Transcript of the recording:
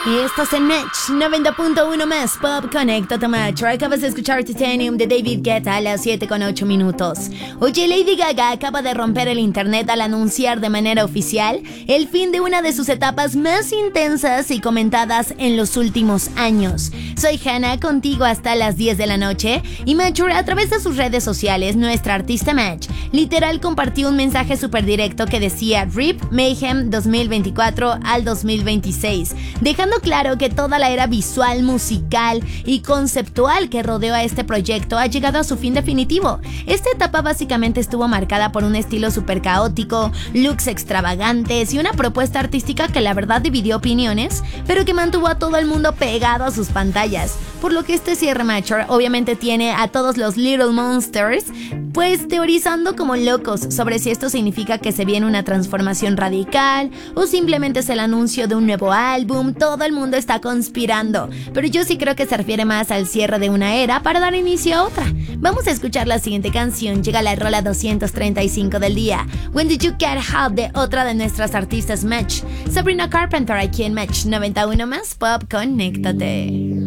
Y estás en Match 90.1 más Pop. Conéctate, Match. Acabas de escuchar Titanium de David Guetta a las 7:08. Oye, Lady Gaga acaba de romper el internet al anunciar de manera oficial el fin de una de sus etapas más intensas y comentadas en los últimos años. Soy Hannah, contigo hasta las 10 de la noche. Y Match, a través de sus redes sociales, nuestra artista Match literal compartió un mensaje súper directo que decía RIP Mayhem 2024 al 2026, dejando claro que toda la era visual, musical y conceptual que rodeó a este proyecto ha llegado a su fin definitivo. Esta etapa básicamente estuvo marcada por un estilo súper caótico, looks extravagantes y una propuesta artística que la verdad dividió opiniones, pero que mantuvo a todo el mundo pegado a sus pantallas. Por lo que este cierre Mature obviamente tiene a todos los Little Monsters pues teorizando como locos sobre si esto significa que se viene una transformación radical o simplemente es el anuncio de un nuevo álbum. Todo el mundo está conspirando, pero yo sí creo que se refiere más al cierre de una era para dar inicio a otra. Vamos a escuchar la siguiente canción. Llega la rola 235 del día, When Did You Get Help, de otra de nuestras artistas Match, Sabrina Carpenter, aquí en Match 91 más Pop. Conéctate.